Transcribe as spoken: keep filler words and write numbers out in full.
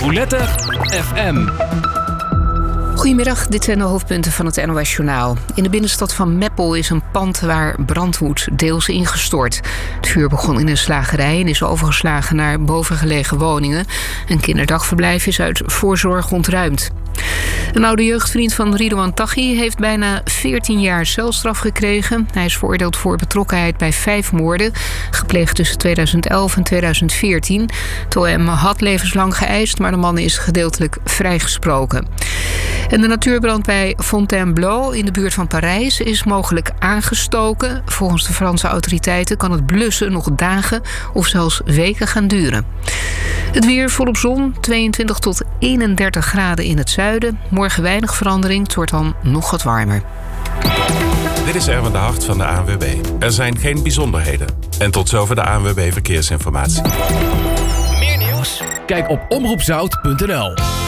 Voulette F M. Goedemiddag, dit zijn de hoofdpunten van het N O S-journaal. In de binnenstad van Meppel is een pand waar brand woedt deels ingestort. Het vuur begon in een slagerij en is overgeslagen naar bovengelegen woningen. Een kinderdagverblijf is uit voorzorg ontruimd. Een oude jeugdvriend van Ridouan Taghi heeft bijna veertien jaar celstraf gekregen. Hij is veroordeeld voor betrokkenheid bij vijf moorden, gepleegd tussen tweeduizend elf en tweeduizend veertien. Het O M had levenslang geëist, maar de man is gedeeltelijk vrijgesproken. En de natuurbrand bij Fontainebleau in de buurt van Parijs is mogelijk aangestoken. Volgens de Franse autoriteiten kan het blussen nog dagen of zelfs weken gaan duren. Het weer volop zon, tweeëntwintig tot eenendertig graden in het zuiden. Morgen weinig verandering, het wordt dan nog wat warmer. Dit is Erwin de Hart van de A N W B. Er zijn geen bijzonderheden. En tot zover de A N W B Verkeersinformatie. Meer nieuws? Kijk op omroep zout punt n l.